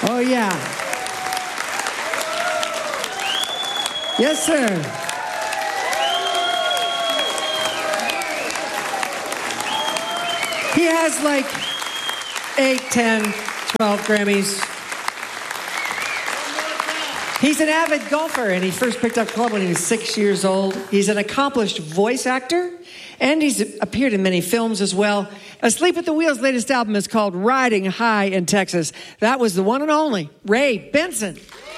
Oh, yeah. Yes, sir. He has like 8, 10, 12 Grammys. He's an avid golfer, and he first picked up club when he was 6 years old. He's an accomplished voice actor, and he's appeared in many films as well. Asleep at the Wheel's latest album is called Riding High in Texas. That was the one and only Ray Benson.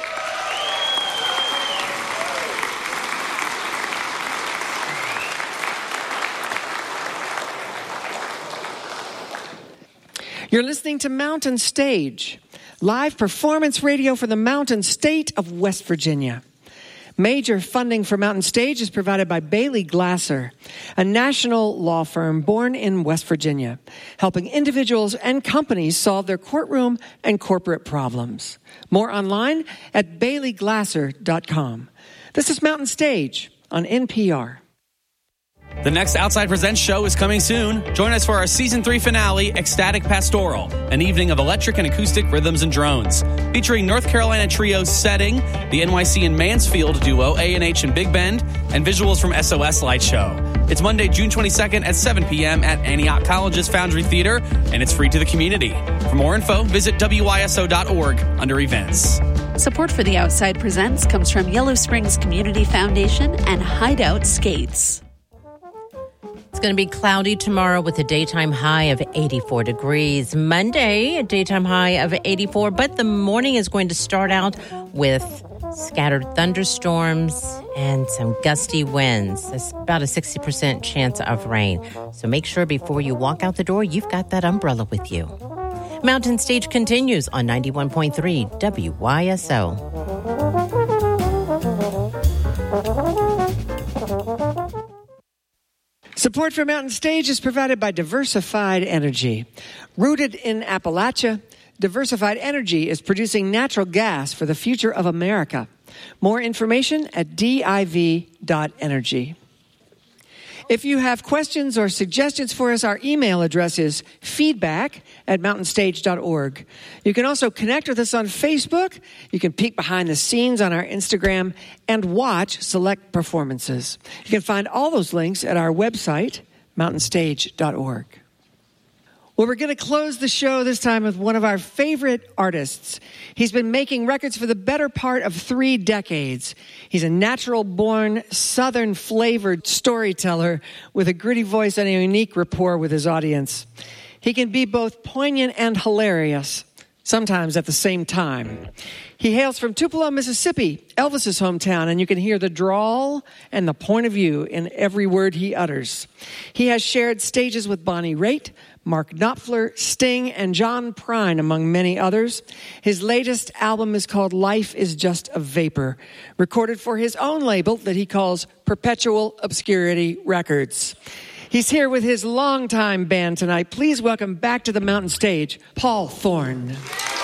You're listening to Mountain Stage, live performance radio for the Mountain State of West Virginia. Major funding for Mountain Stage is provided by Bailey Glasser, a national law firm born in West Virginia, helping individuals and companies solve their courtroom and corporate problems. More online at baileyglasser.com. This is Mountain Stage on NPR. The next Outside Presents show is coming soon. Join us for our Season 3 finale, Ecstatic Pastoral, an evening of electric and acoustic rhythms and drones. Featuring North Carolina trio Setting, the NYC and Mansfield duo A&H and Big Bend, and visuals from SOS Light Show. It's Monday, June 22nd at 7 p.m. at Antioch College's Foundry Theater, and it's free to the community. For more info, visit WYSO.org under Events. Support for The Outside Presents comes from Yellow Springs Community Foundation and Hideout Skates. It's going to be cloudy tomorrow with a daytime high of 84 degrees. Monday, a daytime high of 84, but the morning is going to start out with scattered thunderstorms and some gusty winds. There's about a 60% chance of rain. So make sure before you walk out the door, you've got that umbrella with you. Mountain Stage continues on 91.3 WYSO. Support for Mountain Stage is provided by Diversified Energy. Rooted in Appalachia, Diversified Energy is producing natural gas for the future of America. More information at div.energy. If you have questions or suggestions for us, our email address is feedback@mountainstage.org. You can also connect with us on Facebook. You can peek behind the scenes on our Instagram and watch select performances. You can find all those links at our website, mountainstage.org. Well, we're going to close the show this time with one of our favorite artists. He's been making records for the better part of 3 decades. He's a natural-born, Southern-flavored storyteller with a gritty voice and a unique rapport with his audience. He can be both poignant and hilarious, sometimes at the same time. He hails from Tupelo, Mississippi, Elvis's hometown, and you can hear the drawl and the point of view in every word he utters. He has shared stages with Bonnie Raitt, Mark Knopfler, Sting, and John Prine, among many others. His latest album is called Life is Just a Vapor, recorded for his own label that he calls Perpetual Obscurity Records. He's here with his longtime band tonight. Please welcome back to the Mountain Stage, Paul Thorn.